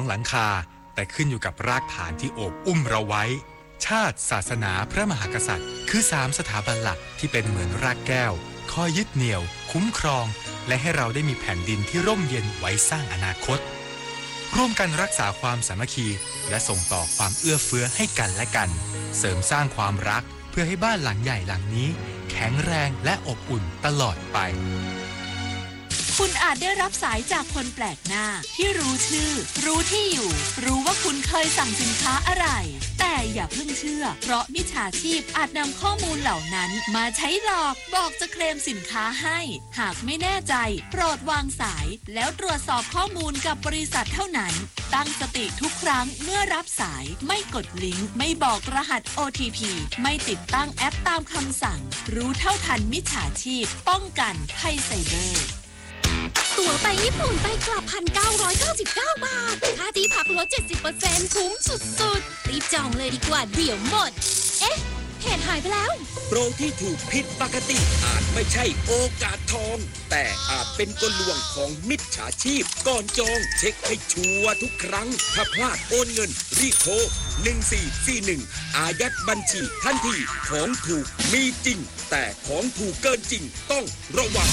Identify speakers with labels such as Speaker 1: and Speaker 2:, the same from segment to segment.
Speaker 1: หลังคาแต่ขึ้นอยู่กับรากฐานที่โอบอุ้มเราไว้ชาติศาสนาพระมหากษัตริย์คือ3สถาบันหลักที่เป็นเหมือนรากแก้วคอยยึดเหนี่ยวคุ้มครองและให้เราได้มีแผ่นดินที่ร่มเย็นไว้สร้างอนาคตร่วมกันรักษาความสามัคคีและส่งต่อความเอื้อเฟื้อให้กันและกันเสริมสร้างความรักเพื่อให้บ้านหลังใหญ่หลังนี้แข็งแรงและอบอุ่นตลอดไป
Speaker 2: คุณอาจได้รับสายจากคนแปลกหน้าที่รู้ชื่อรู้ที่อยู่รู้ว่าคุณเคยสั่งสินค้าอะไรแต่อย่าเพิ่งเชื่อเพราะมิจฉาชีพอาจนำข้อมูลเหล่านั้นมาใช้หลอกบอกจะเคลมสินค้าให้หากไม่แน่ใจโปรดวางสายแล้วตรวจสอบข้อมูลกับบริษัทเท่านั้นตั้งสติทุกครั้งเมื่อรับสายไม่กดลิงก์ไม่บอกรหัส OTP ไม่ติดตั้งแอปตามคำสั่งรู้เท่าทันมิจฉาชีพป้องกันภัยไซเบอร์
Speaker 3: ตั๋วไปญี่ปุ่นไปกลับ 1,999 บาทค่าที่พักลด 70% คุ้มสุดๆรีบจองเลยดีกว่าเดี๋ยวหมดเอ๊ะเพจหายไปแล้ว
Speaker 4: โปรที่ถูกผิดปกติอาจไม่ใช่โอกาสทองแต่อาจเป็นกลลวงของมิจฉาชีพก่อนจองเช็คให้ชัวร์ทุกครั้งถ้าพลาดโอนเงินรีบโทร1441อายัดบัญชีทันทีของถูกมีจริงแต่ของถูกเกินจริงต้องระวัง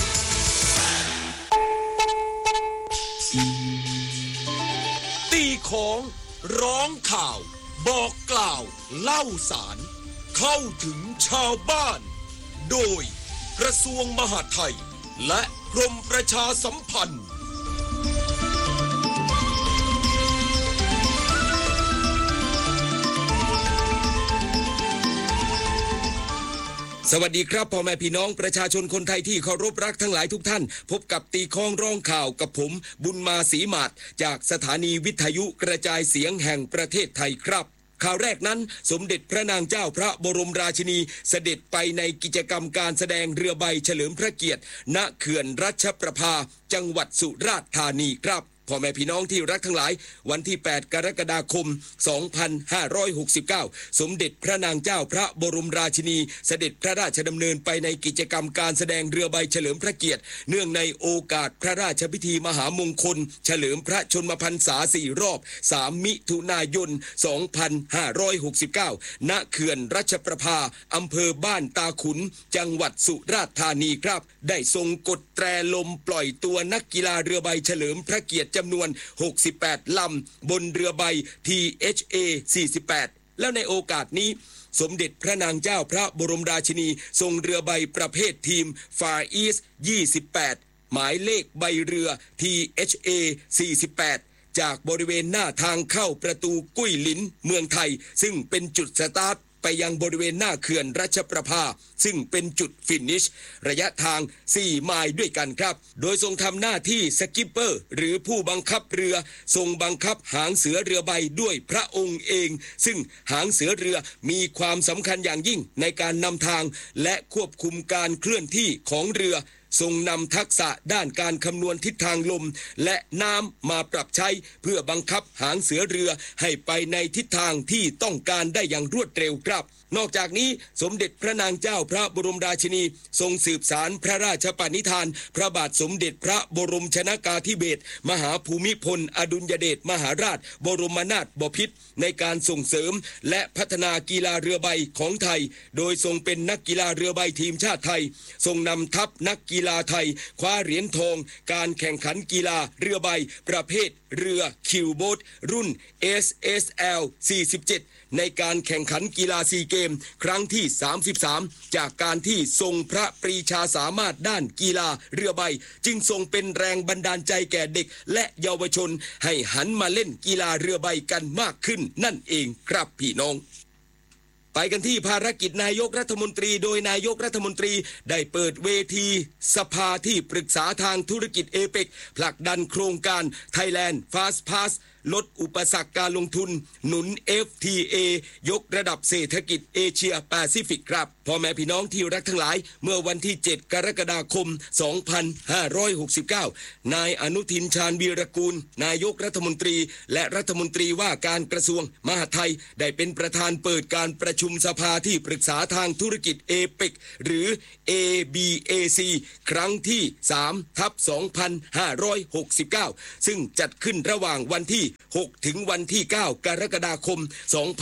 Speaker 4: ตีของร้องข่าวบอกกล่าวเล่าสารเข้าถึงชาวบ้านโดยกระทรวงมหาดไทยและกรมประชาสัมพันธ์สวัสดีครับพ่อแม่พี่น้องประชาชนคนไทยที่เคารพรักทั้งหลายทุกท่านพบกับตีข้องร้องข่าวกับผมบุญมาศรีมาศจากสถานีวิทยุกระจายเสียงแห่งประเทศไทยครับข่าวแรกนั้นสมเด็จพระนางเจ้าพระบรมราชินีเสด็จไปในกิจกรรมการแสดงเรือใบเฉลิมพระเกียรติณเขื่อนรัชประภาจังหวัดสุราษฎร์ธานีครับพ่อแม่พี่น้องที่รักทั้งหลายวันที่8กรกฎาคม2569สมเด็จพระนางเจ้าพระบรมราชินีเสด็จพระราชดำเนินไปในกิจกรรมการแสดงเรือใบเฉลิมพระเกียรติเนื่องในโอกาสพระราชพิธีมหามงคลเฉลิมพระชนมพรรษา4รอบ3มิถุนายน2569ณเขื่อนรัชประภาอำเภอบ้านตาขุนจังหวัดสุราษฎร์ธานีครับได้ทรงกดแตรลมปล่อยตัวนักกีฬาเรือใบเฉลิมพระเกียรติจำนวน68ลำบนเรือใบ THA 48แล้วในโอกาสนี้สมเด็จพระนางเจ้าพระบรมราชินีทรงเรือใบประเภททีม Far East 28หมายเลขใบเรือ THA 48จากบริเวณหน้าทางเข้าประตูกุ้ยลิ้นเมืองไทยซึ่งเป็นจุดสตาร์ทไปยังบริเวณหน้าเขื่อนรัชประภาซึ่งเป็นจุดฟินิชระยะทาง4ไมล์ด้วยกันครับโดยทรงทำหน้าที่สกิปเปอร์หรือผู้บังคับเรือทรงบังคับหางเสือเรือใบด้วยพระองค์เองซึ่งหางเสือเรือมีความสำคัญอย่างยิ่งในการนำทางและควบคุมการเคลื่อนที่ของเรือทรงนำทักษะด้านการคำนวณทิศทางลมและน้ำมาปรับใช้เพื่อบังคับหางเสือเรือให้ไปในทิศทางที่ต้องการได้อย่างรวดเร็วครับนอกจากนี้สมเด็จพระนางเจ้าพระบรมราชินีทรงสืบสารพระราชปณิธานพระบาทสมเด็จพระบรมชนกาธิเบศรมหาภูมิพลอดุลยเดชมหาราชบรมนาถบพิตรในการส่งเสริมและพัฒนากีฬาเรือใบของไทยโดยทรงเป็นนักกีฬาเรือใบทีมชาติไทยทรงนำทัพนักกีฬาไทยคว้าเหรียญทองการแข่งขันกีฬาเรือใบประเภทเรือคิวโบ๊ทรุ่น SSL 47ในการแข่งขันกีฬาซีเกมครั้งที่33จากการที่ทรงพระปรีชาสามารถด้านกีฬาเรือใบจึงทรงเป็นแรงบันดาลใจแก่เด็กและเยาวชนให้หันมาเล่นกีฬาเรือใบกันมากขึ้นนั่นเองครับพี่น้องไปกันที่ภารกิจนายกรัฐมนตรีโดยนายกรัฐมนตรีได้เปิดเวทีสภาที่ปรึกษาทางธุรกิจเอเปกผลักดันโครงการ Thailand Fast Pass ลดอุปสรรคการลงทุนหนุน FTA ยกระดับเศรษฐกิจเอเชียแปซิฟิกครับพ่อแม่พี่น้องที่รักทั้งหลายเมื่อวันที่7กรกฎาคม2569นายอนุทินชาญวีรกูลนายกรัฐมนตรีและรัฐมนตรีว่าการกระทรวงมหาดไทยได้เป็นประธานเปิดการประชุมสภาที่ปรึกษาทางธุรกิจเอเปกหรือ ABAC ครั้งที่3/2569ซึ่งจัดขึ้นระหว่างวันที่ 6 ถึงวันที่ 9 กรกฎาคม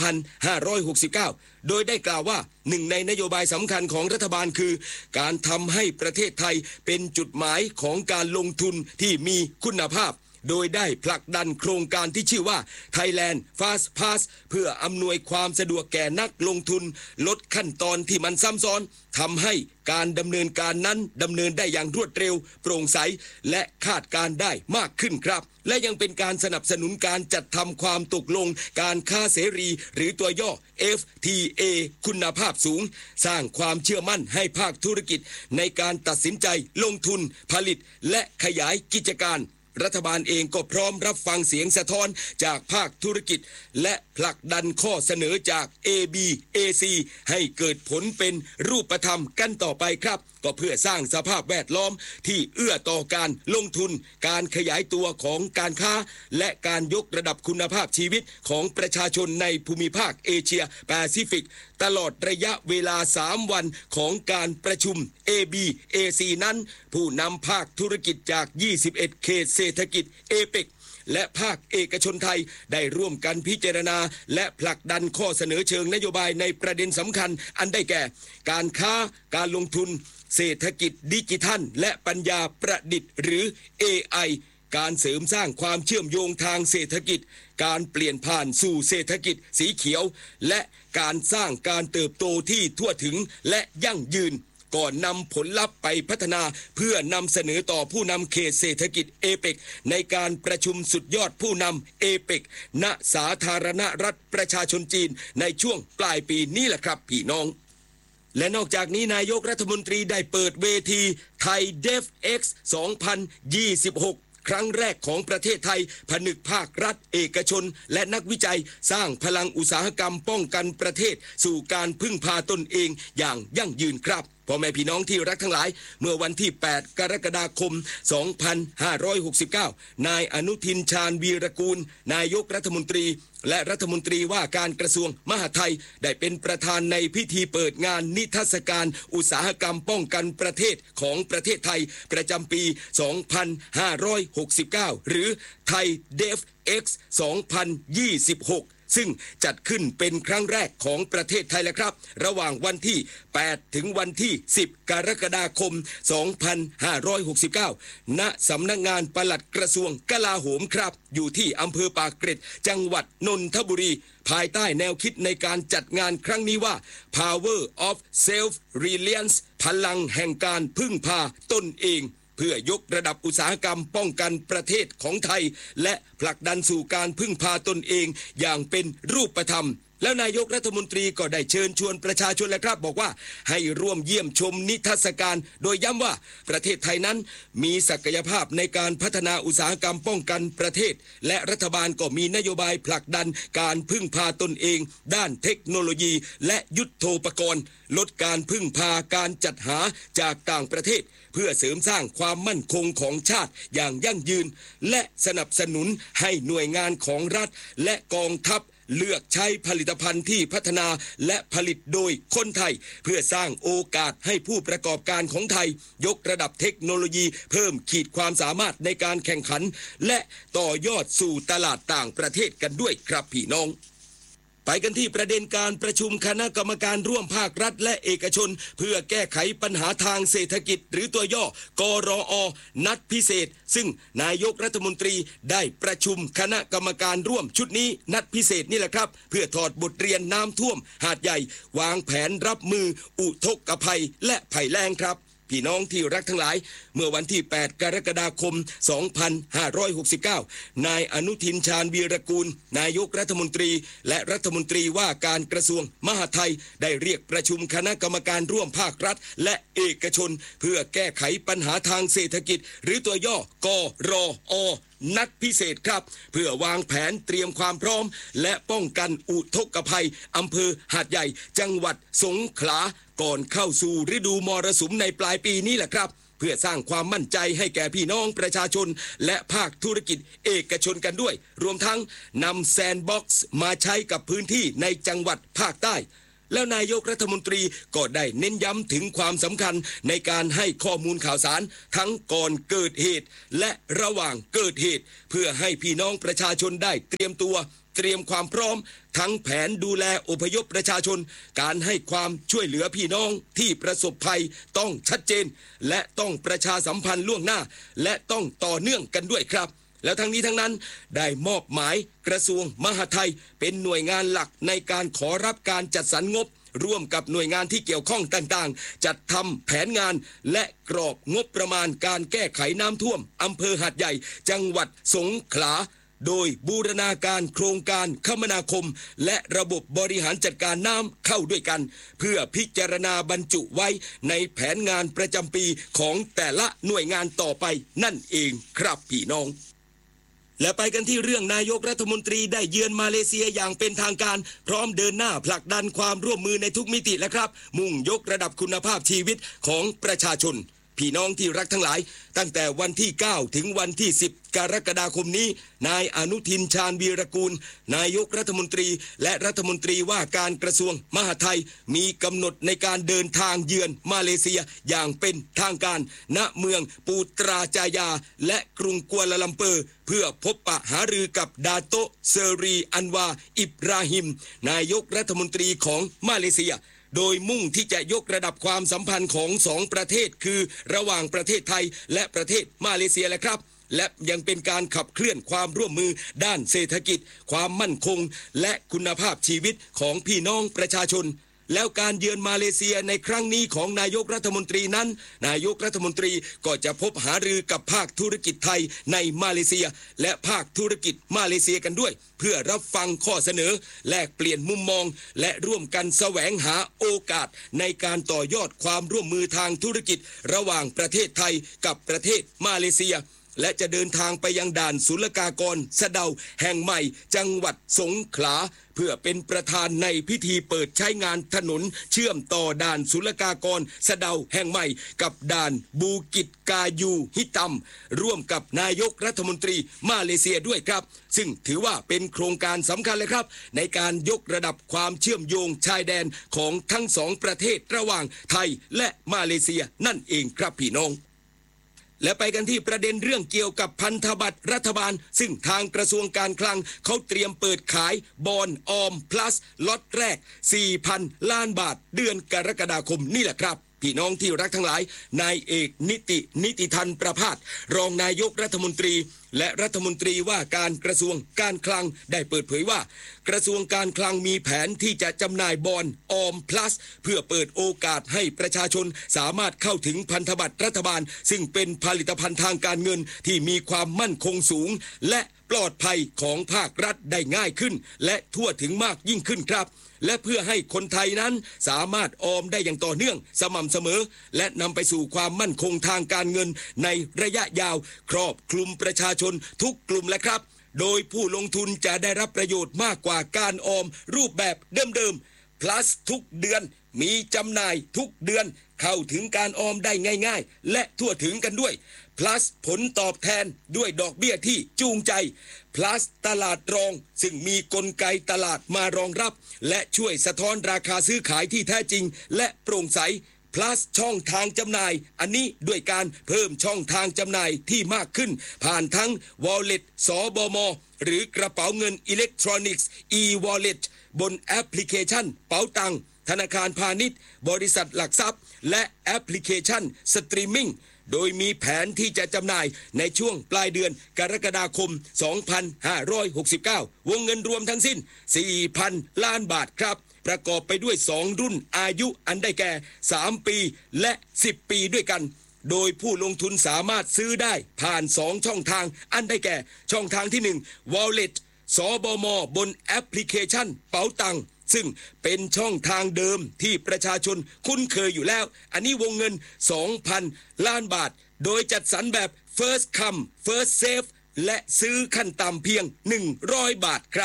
Speaker 4: 2569 โดยได้กล่าวว่าหนึ่งในนโยบายสำคัญของรัฐบาลคือการทำให้ประเทศไทยเป็นจุดหมายของการลงทุนที่มีคุณภาพโดยได้ผลักดันโครงการที่ชื่อว่า Thailand Fast Pass เพื่ออำนวยความสะดวกแก่นักลงทุนลดขั้นตอนที่มันซ้ำซ้อนทำให้การดำเนินการนั้นดำเนินได้อย่างรวดเร็วโปร่งใสและคาดการได้มากขึ้นครับและยังเป็นการสนับสนุนการจัดทำความตกลงการค้าเสรีหรือตัวย่อ FTA คุณภาพสูงสร้างความเชื่อมั่นให้ภาคธุรกิจในการตัดสินใจลงทุนผลิตและขยายกิจการรัฐบาลเองก็พร้อมรับฟังเสียงสะท้อนจากภาคธุรกิจและผลักดันข้อเสนอจาก ABAC ให้เกิดผลเป็นรูปธรรมกันต่อไปครับก็เพื่อสร้างสภาพแวดล้อมที่เอื้อต่อการลงทุนการขยายตัวของการค้าและการยกระดับคุณภาพชีวิตของประชาชนในภูมิภาคเอเชียแปซิฟิกตลอดระยะเวลา3 วันของการประชุม ABAC นั้นผู้นำภาคธุรกิจจาก21เขตเศรษฐกิจเอเปกและภาคเอกชนไทยได้ร่วมกันพิจารณาและผลักดันข้อเสนอเชิงนโยบายในประเด็นสำคัญอันได้แก่การค้าการลงทุนเศรษฐกิจดิจิทัลและปัญญาประดิษฐ์หรือ AI การเสริมสร้างความเชื่อมโยงทางเศรษฐกิจการเปลี่ยนผ่านสู่เศรษฐกิจสีเขียวและการสร้างการเติบโตที่ทั่วถึงและยั่งยืนก่อนนำผลลัพธ์ไปพัฒนาเพื่อนำเสนอต่อผู้นำเขตเศรษฐกิจเอเปกในการประชุมสุดยอดผู้นำเอเปกณสาธารณรัฐประชาชนจีนในช่วงปลายปีนี้แหละครับพี่น้องและนอกจากนี้นายกรัฐมนตรีได้เปิดเวทีไทย DevX 2026ครั้งแรกของประเทศไทยผนึกภาครัฐเอกชนและนักวิจัยสร้างพลังอุตสาหกรรมป้องกันประเทศสู่การพึ่งพาตนเองอย่างยั่งยืนครับพ่อแม่พี่น้องที่รักทั้งหลายเมื่อวันที่8 กรกฎาคม 2569 นายอนุทินชาญวีรกูลนายกรัฐมนตรีและรัฐมนตรีว่าการกระทรวงมหาดไทยได้เป็นประธานในพิธีเปิดงานนิทรรศการอุตสาหกรรมป้องกันประเทศของประเทศไทยประจำปี 2569 หรือไทย DevX 2026ซึ่งจัดขึ้นเป็นครั้งแรกของประเทศไทยแล้วครับระหว่างวันที่8ถึงวันที่10 กรกฎาคม 2569 ณ สำนักงานปลัดกระทรวงกลาโหมครับอยู่ที่อำเภอปากเกร็ดจังหวัดนนทบุรีภายใต้แนวคิดในการจัดงานครั้งนี้ว่า Power of Self-Reliance พลังแห่งการพึ่งพาตนเองเพื่อยกระดับอุตสาหกรรมป้องกันประเทศของไทยและผลักดันสู่การพึ่งพาตนเองอย่างเป็นรูปธรรมแล้วนายกรัฐมนตรีก็ได้เชิญชวนประชาชนและครับบอกว่าให้ร่วมเยี่ยมชมนิทรรศการโดยย้ำว่าประเทศไทยนั้นมีศักยภาพในการพัฒนาอุตสาหกรรมป้องกันประเทศและรัฐบาลก็มีนโยบายผลักดันการพึ่งพาตนเองด้านเทคโนโลยีและยุทโธปกรณ์ลดการพึ่งพาการจัดหาจากต่างประเทศเพื่อเสริมสร้างความมั่นคงของชาติอย่างยั่งยืนและสนับสนุนให้หน่วยงานของรัฐและกองทัพเลือกใช้ผลิตภัณฑ์ที่พัฒนาและผลิตโดยคนไทยเพื่อสร้างโอกาสให้ผู้ประกอบการของไทยยกระดับเทคโนโลยีเพิ่มขีดความสามารถในการแข่งขันและต่อยอดสู่ตลาดต่างประเทศกันด้วยครับพี่น้องไปกันที่ประเด็นการประชุมคณะกรรมการร่วมภาครัฐและเอกชนเพื่อแก้ไขปัญหาทางเศรษฐกิจหรือตัวย่อกรอนัดพิเศษซึ่งนายกรัฐมนตรีได้ประชุมคณะกรรมการร่วมชุดนี้นัดพิเศษนี่แหละครับเพื่อถอดบทเรียนน้ำท่วมหาดใหญ่วางแผนรับมืออุทกภัยและภัยแล้งครับพี่น้องที่รักทั้งหลายเมื่อวันที่8 กรกฎาคม 2569 นายอนุทินชาญวีรกูลนายกรัฐมนตรีและรัฐมนตรีว่าการกระทรวงมหาดไทยได้เรียกประชุมคณะกรรมการร่วมภาครัฐและเอกชนเพื่อแก้ไขปัญหาทางเศรษฐกิจหรือตัวย่อกรอนัดพิเศษครับเพื่อวางแผนเตรียมความพร้อมและป้องกันอุทกภัยอำเภอหาดใหญ่จังหวัดสงขลาก่อนเข้าสู่ฤดูมรสุมในปลายปีนี้แหละครับเพื่อสร้างความมั่นใจให้แก่พี่น้องประชาชนและภาคธุรกิจเอกชนกันด้วยรวมทั้งนำแซนด์บ็อกซ์มาใช้กับพื้นที่ในจังหวัดภาคใต้แล้วนายกรัฐมนตรีก็ได้เน้นย้ำถึงความสำคัญในการให้ข้อมูลข่าวสารทั้งก่อนเกิดเหตุและระหว่างเกิดเหตุเพื่อให้พี่น้องประชาชนได้เตรียมความพร้อมทั้งแผนดูแลอพยพประชาชนการให้ความช่วยเหลือพี่น้องที่ประสบภัยต้องชัดเจนและต้องประชาสัมพันธ์ล่วงหน้าและต้องต่อเนื่องกันด้วยครับแล้วทั้งนี้ทั้งนั้นได้มอบหมายกระทรวงมหาดไทยเป็นหน่วยงานหลักในการขอรับการจัดสรรงบร่วมกับหน่วยงานที่เกี่ยวข้องต่างๆจัดทำแผนงานและกรอบงบประมาณการแก้ไขน้ำท่วมอำเภอหาดใหญ่จังหวัดสงขลาโดยบูรณาการโครงการคมนาคมและระบบบริหารจัดการน้ำเข้าด้วยกันเพื่อพิจารณาบรรจุไว้ในแผนงานประจำปีของแต่ละหน่วยงานต่อไปนั่นเองครับพี่น้องและไปกันที่เรื่องนายกรัฐมนตรีได้เยือนมาเลเซียอย่างเป็นทางการพร้อมเดินหน้าผลักดันความร่วมมือในทุกมิติแล้วครับมุ่งยกระดับคุณภาพชีวิตของประชาชนพี่น้องที่รักทั้งหลายตั้งแต่วันที่9ถึงวันที่10กรกฎาคมนี้นายอนุทินชาญวีรกูลนายกรัฐมนตรีและรัฐมนตรีว่าการกระทรวงมหาดไทยมีกำหนดในการเดินทางเยือนมาเลเซียอย่างเป็นทางการณเมืองปูตราจายาและกรุงกัวลาลัมเปอร์เพื่อพบปะหารือกับดาโตะเซรีอันวาอิบราฮิมนายกรัฐมนตรีของมาเลเซียโดยมุ่งที่จะยกระดับความสัมพันธ์ของสองประเทศคือระหว่างประเทศไทยและประเทศมาเลเซียแหละครับและยังเป็นการขับเคลื่อนความร่วมมือด้านเศรษฐกิจความมั่นคงและคุณภาพชีวิตของพี่น้องประชาชนแล้วการเยือนมาเลเซียในครั้งนี้ของนายกรัฐมนตรีนั้นนายกรัฐมนตรีก็จะพบหารือกับภาคธุรกิจไทยในมาเลเซียและภาคธุรกิจมาเลเซียกันด้วยเพื่อรับฟังข้อเสนอแลกเปลี่ยนมุมมองและร่วมกันแสวงหาโอกาสในการต่อยอดความร่วมมือทางธุรกิจระหว่างประเทศไทยกับประเทศมาเลเซียและจะเดินทางไปยังด่านศุลกากรสะเดาแห่งใหม่จังหวัดสงขลาเพื่อเป็นประธานในพิธีเปิดใช้งานถนนเชื่อมต่อด่านศุลกากรสะเดาแห่งใหม่กับด่านบูกิตกายูฮิตัมร่วมกับนายกรัฐมนตรีมาเลเซียด้วยครับซึ่งถือว่าเป็นโครงการสำคัญเลยครับในการยกระดับความเชื่อมโยงชายแดนของทั้งสองประเทศระหว่างไทยและมาเลเซียนั่นเองครับพี่น้องและไปกันที่ประเด็นเรื่องเกี่ยวกับพันธบัตรรัฐบาลซึ่งทางกระทรวงการคลังเขาเตรียมเปิดขายบอนด์ออมพลัสล็อตแรก 4,000 ล้านบาทเดือนกรกฎาคมนี่แหละครับพี่น้องที่รักทั้งหลายนายเอกนิติธันประภาสรองนายกรัฐมนตรีและรัฐมนตรีว่าการกระทรวงการคลังได้เปิดเผยว่ากระทรวงการคลังมีแผนที่จะจำหน่ายบอนด์ออมพลัสเพื่อเปิดโอกาสให้ประชาชนสามารถเข้าถึงพันธบัตรรัฐบาลซึ่งเป็นผลิตภัณฑ์ทางการเงินที่มีความมั่นคงสูงและปลอดภัยของภาครัฐได้ง่ายขึ้นและทั่วถึงมากยิ่งขึ้นครับและเพื่อให้คนไทยนั้นสามารถออมได้อย่างต่อเนื่องสม่ำเสมอและนำไปสู่ความมั่นคงทางการเงินในระยะยาวครอบคลุมประชาชนทุกกลุ่มและครับโดยผู้ลงทุนจะได้รับประโยชน์มากกว่าการออมรูปแบบเดิมๆ plus ทุกเดือนมีจำหน่ายทุกเดือนเข้าถึงการออมได้ง่ายๆและทั่วถึงกันด้วย plus ผลตอบแทนด้วยดอกเบี้ยที่จูงใจ plus ตลาดรองซึ่งมีกลไกตลาดมารองรับและช่วยสะท้อนราคาซื้อขายที่แท้จริงและโปร่งใส plus ช่องทางจำหน่ายอันนี้ด้วยการเพิ่มช่องทางจำหน่ายที่มากขึ้นผ่านทั้ง wallet สบม.หรือกระเป๋าเงินอิเล็กทรอนิกส์ e-wallet บนแอปพลิเคชันเป๋าตังธนาคารพาณิชย์บริษัทหลักทรัพย์และแอปพลิเคชันสตรีมมิ่งโดยมีแผนที่จะจำหน่ายในช่วงปลายเดือนกรกฎาคม 2569 วงเงินรวมทั้งสิ้น 4,000 ล้านบาทครับประกอบไปด้วย2รุ่นอายุอันได้แก่3ปีและ10ปีด้วยกันโดยผู้ลงทุนสามารถซื้อได้ผ่าน2ช่องทางอันได้แก่ช่องทางที่1 Wallet สบม.บนแอปพลิเคชันเป๋าตังซึ่งเป็นช่องทางเดิมที่ประชาชนคุ้นเคยอยู่แล้วอันนี้วงเงิน 2,000 ล้านบาทโดยจัดสรรแบบ First Come First Save และซื้อขั้นต่ำเพียง100 บาทครับ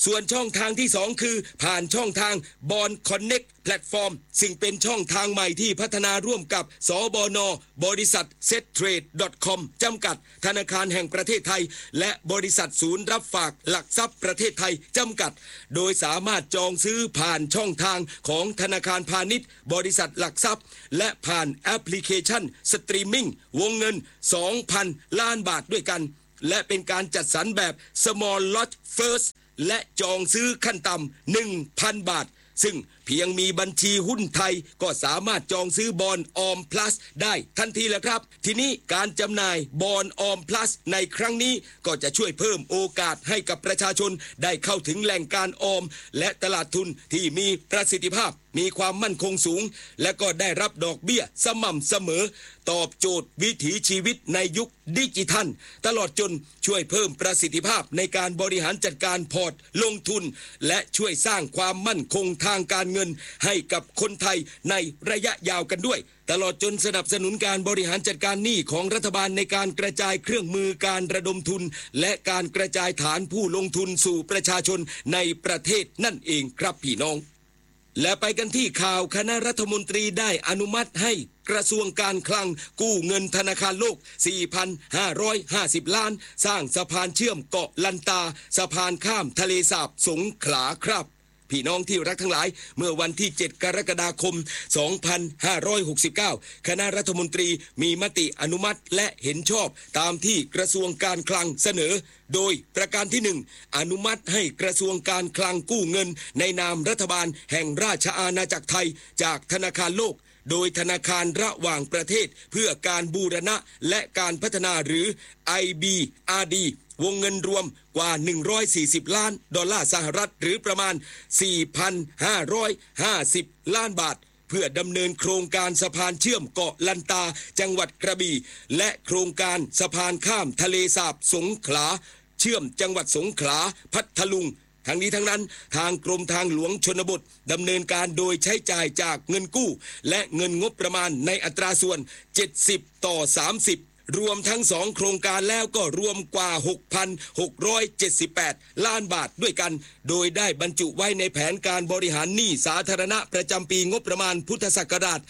Speaker 4: ส่วนช่องทางที่2คือผ่านช่องทาง Bond Connect แพลตฟอร์มซึ่งเป็นช่องทางใหม่ที่พัฒนาร่วมกับสบน.บริษัท settrade.com จำกัดธนาคารแห่งประเทศไทยและบริษัทศูนย์รับฝากหลักทรัพย์ประเทศไทยจำกัดโดยสามารถจองซื้อผ่านช่องทางของธนาคารพาณิชย์บริษัทหลักทรัพย์และผ่านแอปพลิเคชันสตรีมมิ่งวงเงิน 2,000 ล้านบาทด้วยกันและเป็นการจัดสรรแบบ Small Lot First และจองซื้อขั้นต่ำ 1,000 บาทซึ่งเพียงมีบัญชีหุ้นไทยก็สามารถจองซื้อบอนด์ออมพลัสได้ทันทีแล้วครับทีนี้การจำหน่ายบอนด์ออมพลัสในครั้งนี้ก็จะช่วยเพิ่มโอกาสให้กับประชาชนได้เข้าถึงแหล่งการออมและตลาดทุนที่มีประสิทธิภาพมีความมั่นคงสูงและก็ได้รับดอกเบี้ยสม่ำเสมอตอบโจทย์วิถีชีวิตในยุคดิจิทัลตลอดจนช่วยเพิ่มประสิทธิภาพในการบริหารจัดการพอร์ตลงทุนและช่วยสร้างความมั่นคงทางการเงินให้กับคนไทยในระยะยาวกันด้วยตลอดจนสนับสนุนการบริหารจัดการหนี้ของรัฐบาลในการกระจายเครื่องมือการระดมทุนและการกระจายฐานผู้ลงทุนสู่ประชาชนในประเทศนั่นเองครับพี่น้องและไปกันที่ข่าวคณะรัฐมนตรีได้อนุมัติให้กระทรวงการคลังกู้เงินธนาคารโลก 4,550 ล้านสร้างสะพานเชื่อมเกาะลันตาสะพานข้ามทะเลสาบสงขลาครับพี่น้องที่รักทั้งหลายเมื่อวันที่ 7 กรกฎาคม 2569 คณะรัฐมนตรีมีมติอนุมัติและเห็นชอบตามที่กระทรวงการคลังเสนอโดยประการที่ 1 อนุมัติให้กระทรวงการคลังกู้เงินในนามรัฐบาลแห่งราชอาณาจักรไทยจากธนาคารโลกโดยธนาคารระหว่างประเทศเพื่อการบูรณะและการพัฒนาหรือ IBRD วงเงินรวมกว่า$140 ล้านสหรัฐหรือประมาณ 4,550 ล้านบาทเพื่อดำเนินโครงการสะพานเชื่อมเกาะลันตาจังหวัดกระบี่และโครงการสะพานข้ามทะเลสาบสงขลาเชื่อมจังหวัดสงขลาพัทลุงทั้งนี้ทั้งนั้นทางกรมทางหลวงชนบทดำเนินการโดยใช้จ่ายจากเงินกู้และเงินงบประมาณในอัตราส่วน70:30รวมทั้ง2โครงการแล้วก็รวมกว่า 6,678 ล้านบาทด้วยกันโดยได้บรรจุไว้ในแผนการบริหารหนี้สาธารณะประจำปีงบประมาณพุทธศักราช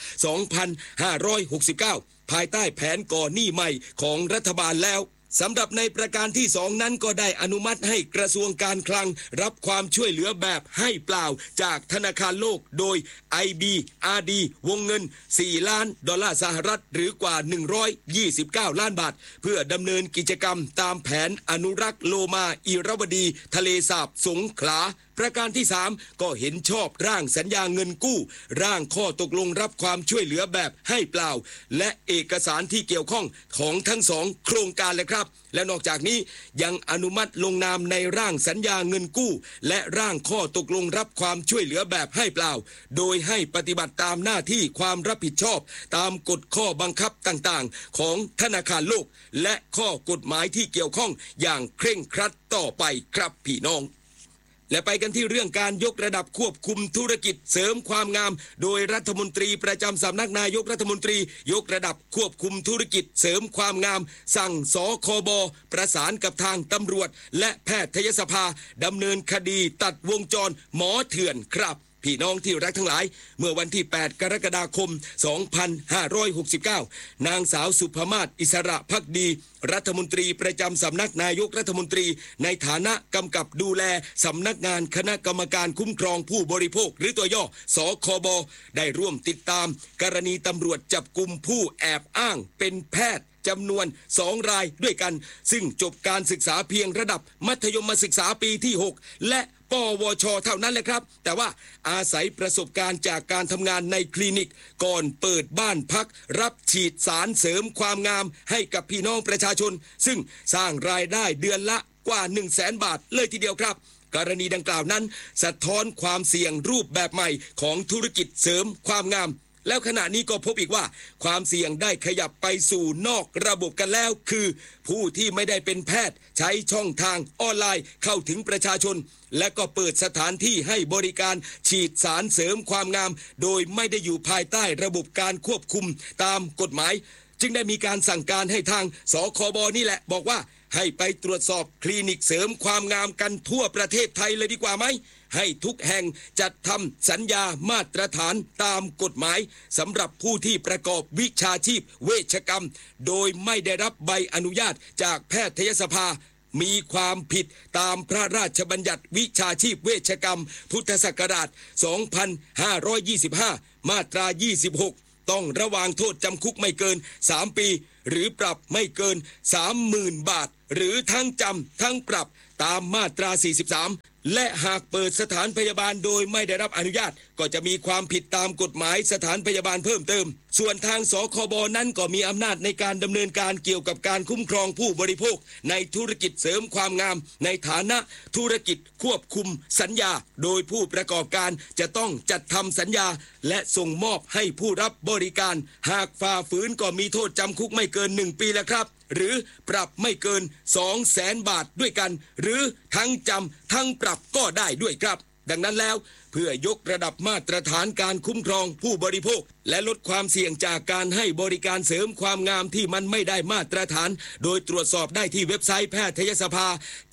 Speaker 4: 2569 ภายใต้แผนก่อหนี้ใหม่ของรัฐบาลแล้วสำหรับในประการที่2นั้นก็ได้อนุมัติให้กระทรวงการคลังรับความช่วยเหลือแบบให้เปล่าจากธนาคารโลกโดย IBRD วงเงิน$4 ล้านสหรัฐหรือกว่า129 ล้านบาทเพื่อดำเนินกิจกรรมตามแผนอนุรักษ์โลมาอิรวดีทะเลสาบสงขลาประการที่3ก็เห็นชอบร่างสัญญาเงินกู้ร่างข้อตกลงรับความช่วยเหลือแบบให้เปล่าและเอกสารที่เกี่ยวข้องของทั้ง2โครงการเลยครับและนอกจากนี้ยังอนุมัติลงนามในร่างสัญญาเงินกู้และร่างข้อตกลงรับความช่วยเหลือแบบให้เปล่าโดยให้ปฏิบัติตามหน้าที่ความรับผิดชอบตามกฎข้อบังคับต่างๆของธนาคารโลกและข้อกฎหมายที่เกี่ยวข้องอย่างเคร่งครัดต่อไปครับพี่น้องและไปกันที่เรื่องการยกระดับควบคุมธุรกิจเสริมความงามโดยรัฐมนตรีประจำสำนักนายกรัฐมนตรียกระดับควบคุมธุรกิจเสริมความงามสั่งสคบประสานกับทางตำรวจและแพทยสภาดำเนินคดีตัดวงจรหมอเถื่อนครับพี่น้องที่รักทั้งหลายเมื่อวันที่ 8 กรกฎาคม 2569 นางสาวสุภมาศ อิสระภักดีรัฐมนตรีประจำสำนักนายกรัฐมนตรีในฐานะกำกับดูแลสำนักงานคณะกรรมการคุ้มครองผู้บริโภคหรือตัวย่อสคบได้ร่วมติดตามกรณีตำรวจจับกุมผู้แอบอ้างเป็นแพทย์จำนวน2รายด้วยกันซึ่งจบการศึกษาเพียงระดับมัธยมศึกษาปีที่6และปวชเท่านั้นแหละครับแต่ว่าอาศัยประสบการณ์จากการทำงานในคลินิกก่อนเปิดบ้านพักรับฉีดสารเสริมความงามให้กับพี่น้องประชาชนซึ่งสร้างรายได้เดือนละกว่า 100,000 บาทเลยทีเดียวครับกรณีดังกล่าวนั้นสะท้อนความเสี่ยงรูปแบบใหม่ของธุรกิจเสริมความงามแล้วขณะนี้ก็พบอีกว่าความเสี่ยงได้ขยับไปสู่นอกระบบกันแล้วคือผู้ที่ไม่ได้เป็นแพทย์ใช้ช่องทางออนไลน์เข้าถึงประชาชนและก็เปิดสถานที่ให้บริการฉีดสารเสริมความงามโดยไม่ได้อยู่ภายใต้ระบบการควบคุมตามกฎหมายจึงได้มีการสั่งการให้ทางสคบนี่แหละบอกว่าให้ไปตรวจสอบคลินิกเสริมความงามกันทั่วประเทศไทยเลยดีกว่าไหมให้ทุกแห่งจัดทำสัญญามาตรฐานตามกฎหมายสำหรับผู้ที่ประกอบวิชาชีพเวชกรรมโดยไม่ได้รับใบอนุญาตจากแพทยสภามีความผิดตามพระราชบัญญัติวิชาชีพเวชกรรมพุทธศักราช 2525 มาตรา 26 ต้องระวางโทษจำคุกไม่เกิน 3 ปี หรือปรับไม่เกิน 30,000 บาท หรือทั้งจำทั้งปรับตามมาตรา 43 และหากเปิดสถานพยาบาลโดยไม่ได้รับอนุญาตก็จะมีความผิดตามกฎหมายสถานพยาบาลเพิ่มเติมส่วนทางสคบนั้นก็มีอำนาจในการดำเนินการเกี่ยวกับการคุ้มครองผู้บริโภคในธุรกิจเสริมความงามในฐานะธุรกิจควบคุมสัญญาโดยผู้ประกอบการจะต้องจัดทำสัญญาและส่งมอบให้ผู้รับบริการหากฝ่าฝืนก็มีโทษจำคุกไม่เกิน1 ปีแล้วครับหรือปรับไม่เกิน 200,000 บาทด้วยกันหรือทั้งจำทั้งปรับก็ได้ด้วยครับดังนั้นแล้วเพื่อยกระดับมาตรฐานการคุ้มครองผู้บริโภคและลดความเสี่ยงจากการให้บริการเสริมความงามที่มันไม่ได้มาตรฐานโดยตรวจสอบได้ที่เว็บไซต์แพทยสภา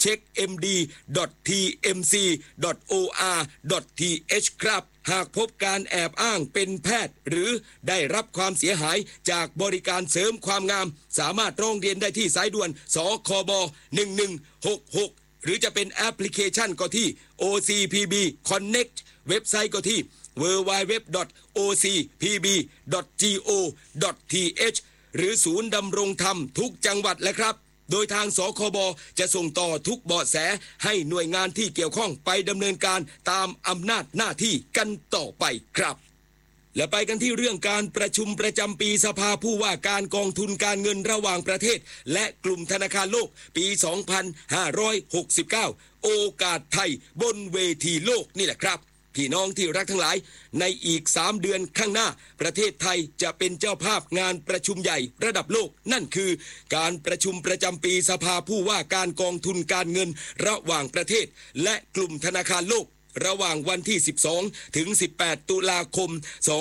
Speaker 4: checkmd.tmc.or.th ครับหากพบการแอบอ้างเป็นแพทย์หรือได้รับความเสียหายจากบริการเสริมความงามสามารถร้องเรียนได้ที่สายด่วนสคบ1166หรือจะเป็นแอปพลิเคชันก็ที่ OCPB Connect เว็บไซต์ก็ที่ www.ocpb.go.th หรือศูนย์ดำรงธรรมทุกจังหวัดและครับโดยทางสคบจะส่งต่อทุกเบาะแสให้หน่วยงานที่เกี่ยวข้องไปดำเนินการตามอำนาจหน้าที่กันต่อไปครับและไปกันที่เรื่องการประชุมประจำปีสภาผู้ว่าการกองทุนการเงินระหว่างประเทศและกลุ่มธนาคารโลกปี 2569 โอกาสไทยบนเวทีโลกนี่แหละครับพี่น้องที่รักทั้งหลายในอีก3 เดือนข้างหน้าประเทศไทยจะเป็นเจ้าภาพงานประชุมใหญ่ระดับโลกนั่นคือการประชุมประจำปีสภาผู้ว่าการกองทุนการเงินระหว่างประเทศและกลุ่มธนาคารโลกระหว่างวันที่ 12 ถึง 18 ตุลาคม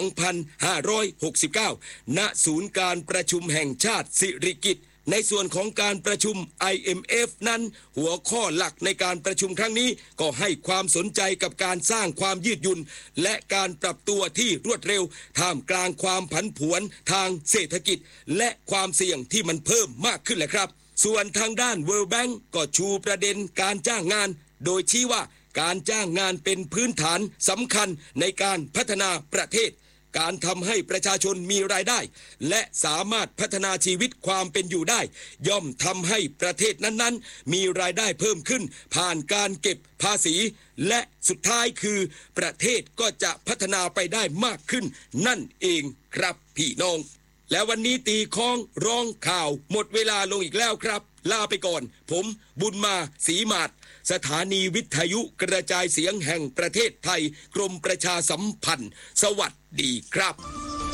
Speaker 4: 2569 ณ ศูนย์การประชุมแห่งชาติสิริกิติ์ในส่วนของการประชุม IMF นั้นหัวข้อหลักในการประชุมครั้งนี้ก็ให้ความสนใจกับการสร้างความยืดหยุ่นและการปรับตัวที่รวดเร็วท่ามกลางความผันผวนทางเศรษฐกิจและความเสี่ยงที่มันเพิ่มมากขึ้นแหละครับส่วนทางด้าน World Bank ก็ชูประเด็นการจ้างงานโดยชี้ว่าการจ้างงานเป็นพื้นฐานสำคัญในการพัฒนาประเทศการทำให้ประชาชนมีรายได้และสามารถพัฒนาชีวิตความเป็นอยู่ได้ย่อมทำให้ประเทศนั้นๆมีรายได้เพิ่มขึ้นผ่านการเก็บภาษีและสุดท้ายคือประเทศก็จะพัฒนาไปได้มากขึ้นนั่นเองครับพี่น้องและวันนี้ตีค้องร้องข่าวหมดเวลาลงอีกแล้วครับลาไปก่อนผมบุญมาศรีมาศสถานีวิทยุกระจายเสียงแห่งประเทศไทยกรมประชาสัมพันธ์สวัสดีครับ